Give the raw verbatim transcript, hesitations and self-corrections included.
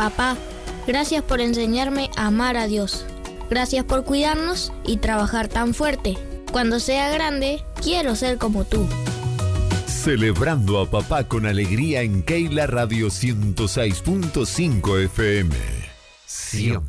Papá, gracias por enseñarme a amar a Dios. Gracias por cuidarnos y trabajar tan fuerte. Cuando sea grande, quiero ser como tú. Celebrando a papá con alegría en Keila Radio ciento seis punto cinco F M. Siempre.